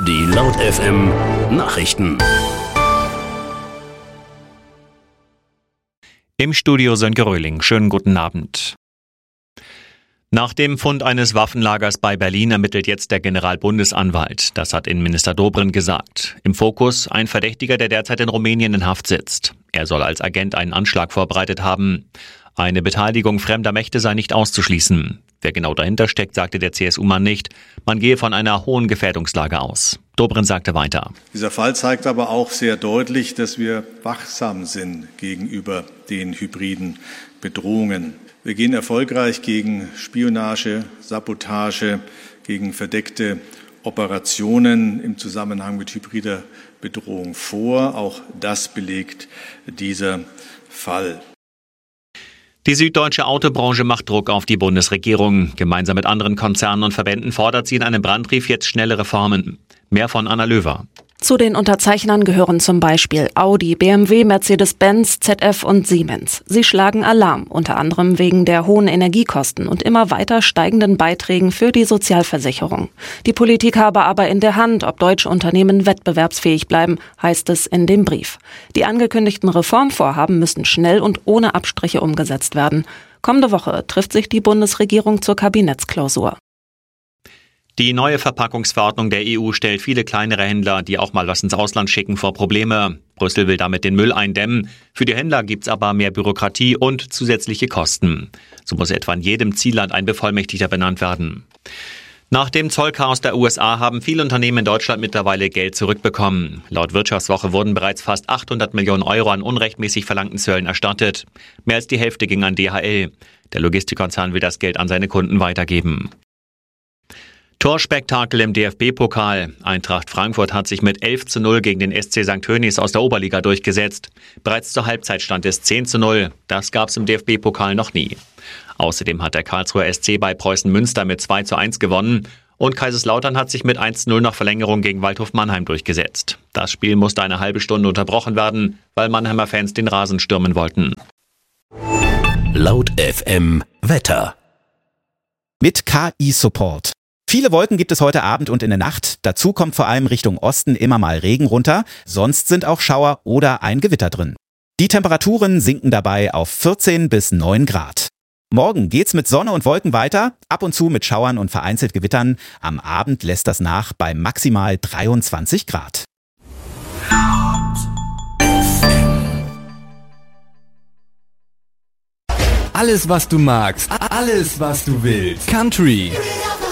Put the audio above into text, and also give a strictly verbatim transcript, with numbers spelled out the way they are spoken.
Die Laut F M Nachrichten. Im Studio Sönke Röhling. Schönen guten Abend. Nach dem Fund eines Waffenlagers bei Berlin ermittelt jetzt der Generalbundesanwalt. Das hat Innenminister Dobrindt gesagt. Im Fokus ein Verdächtiger, der derzeit in Rumänien in Haft sitzt. Er soll als Agent einen Anschlag vorbereitet haben. Eine Beteiligung fremder Mächte sei nicht auszuschließen. Wer genau dahinter steckt, sagte der C S U-Mann nicht. Man gehe von einer hohen Gefährdungslage aus. Dobrindt sagte weiter. Dieser Fall zeigt aber auch sehr deutlich, dass wir wachsam sind gegenüber den hybriden Bedrohungen. Wir gehen erfolgreich gegen Spionage, Sabotage, gegen verdeckte Operationen im Zusammenhang mit hybrider Bedrohung vor. Auch das belegt dieser Fall. Die süddeutsche Autobranche macht Druck auf die Bundesregierung. Gemeinsam mit anderen Konzernen und Verbänden fordert sie in einem Brandbrief jetzt schnelle Reformen. Mehr von Anna Löwer. Zu den Unterzeichnern gehören zum Beispiel Audi, B M W, Mercedes-Benz, Z F und Siemens. Sie schlagen Alarm, unter anderem wegen der hohen Energiekosten und immer weiter steigenden Beiträgen für die Sozialversicherung. Die Politik habe aber in der Hand, ob deutsche Unternehmen wettbewerbsfähig bleiben, heißt es in dem Brief. Die angekündigten Reformvorhaben müssen schnell und ohne Abstriche umgesetzt werden. Kommende Woche trifft sich die Bundesregierung zur Kabinettsklausur. Die neue Verpackungsverordnung der E U stellt viele kleinere Händler, die auch mal was ins Ausland schicken, vor Probleme. Brüssel will damit den Müll eindämmen. Für die Händler gibt's aber mehr Bürokratie und zusätzliche Kosten. So muss etwa in jedem Zielland ein Bevollmächtigter benannt werden. Nach dem Zollchaos der U S A haben viele Unternehmen in Deutschland mittlerweile Geld zurückbekommen. Laut Wirtschaftswoche wurden bereits fast achthundert Millionen Euro an unrechtmäßig verlangten Zöllen erstattet. Mehr als die Hälfte ging an D H L. Der Logistikkonzern will das Geld an seine Kunden weitergeben. Torspektakel im D F B-Pokal. Eintracht Frankfurt hat sich mit elf zu null gegen den S C Sankt Tönnies aus der Oberliga durchgesetzt. Bereits zur Halbzeit stand es zehn zu null. Das gab es im D F B-Pokal noch nie. Außerdem hat der Karlsruher S C bei Preußen Münster mit zwei zu eins gewonnen. Und Kaiserslautern hat sich mit eins zu null nach Verlängerung gegen Waldhof Mannheim durchgesetzt. Das Spiel musste eine halbe Stunde unterbrochen werden, weil Mannheimer Fans den Rasen stürmen wollten. Laut F M Wetter. Mit K I-Support. Viele Wolken gibt es heute Abend und in der Nacht. Dazu kommt vor allem Richtung Osten immer mal Regen runter. Sonst sind auch Schauer oder ein Gewitter drin. Die Temperaturen sinken dabei auf vierzehn bis neun Grad. Morgen geht's mit Sonne und Wolken weiter, ab und zu mit Schauern und vereinzelt Gewittern. Am Abend lässt das nach bei maximal dreiundzwanzig Grad. Alles, was du magst, alles, was du willst. Country,